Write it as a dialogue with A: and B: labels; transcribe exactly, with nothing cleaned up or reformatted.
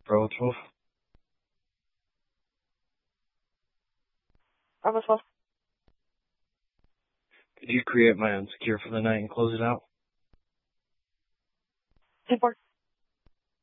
A: Pro twelve.
B: Bravo twelve.
A: Could you create my unsecure for the night and close it out?
B: ten four.